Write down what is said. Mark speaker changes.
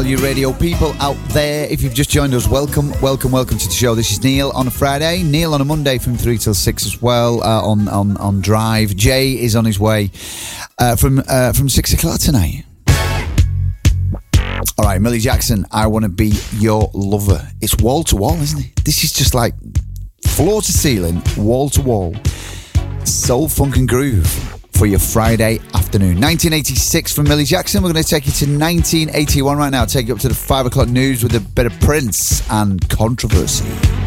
Speaker 1: You radio people out there, if you've just joined us, welcome to the show. This is Neil on a Friday, Neil on a Monday from 3 till 6 as well, on Drive. Jay is on his way from 6 o'clock tonight. All right, Millie Jackson, I Want to Be Your Lover. It's wall to wall, isn't it? This is just like floor to ceiling, wall to wall, soul, funk and groove for your Friday afternoon. 1986 from Millie Jackson. We're going to take you to 1981 right now. Take you up to the 5 o'clock news with a bit of Prince and Controversy.